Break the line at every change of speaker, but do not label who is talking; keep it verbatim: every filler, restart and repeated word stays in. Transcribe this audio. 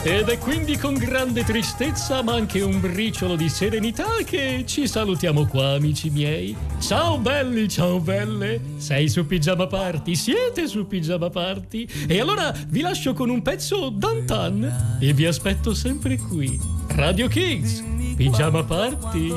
Ed è quindi con grande tristezza, ma anche un briciolo di serenità, che ci salutiamo qua, amici miei. Ciao belli, ciao belle. Sei su Pigiama Party? Siete su Pigiama Party? E allora vi lascio con un pezzo d'antan e vi aspetto sempre qui. Radio Kings, Pigiama Party.